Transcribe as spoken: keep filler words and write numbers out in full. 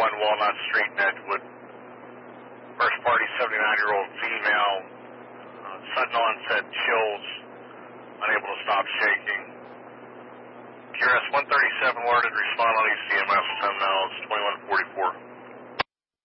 one Walnut Street in Edgewood. First party, seventy-nine-year-old female, uh, sudden onset chills, unable to stop shaking. Q R S one thirty-seven alerted, respond on E C M S, ten miles, twenty-one forty-four.